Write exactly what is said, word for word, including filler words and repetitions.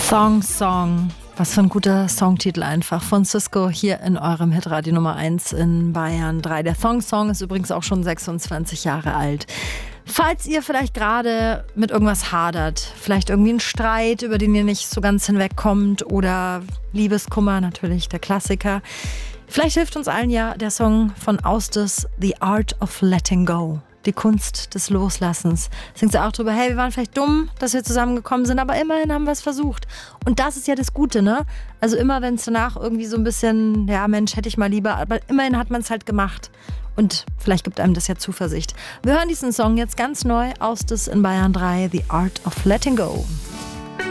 Song Song. Was für ein guter Songtitel einfach von Sisqo hier in eurem Hitradio Nummer eins in Bayern drei. Der Song Song ist übrigens auch schon sechsundzwanzig Jahre alt. Falls ihr vielleicht gerade mit irgendwas hadert, vielleicht irgendwie einen Streit, über den ihr nicht so ganz hinwegkommt oder Liebeskummer, natürlich der Klassiker. Vielleicht hilft uns allen ja der Song von Austis, The Art of Letting Go. Die Kunst des Loslassens. Singt sie auch drüber, hey, wir waren vielleicht dumm, dass wir zusammengekommen sind, aber immerhin haben wir es versucht. Und das ist ja das Gute, ne? Also immer, wenn es danach irgendwie so ein bisschen, ja Mensch, hätte ich mal lieber, aber immerhin hat man es halt gemacht. Und vielleicht gibt einem das ja Zuversicht. Wir hören diesen Song jetzt ganz neu, Austis in Bayern drei, The Art of Letting Go.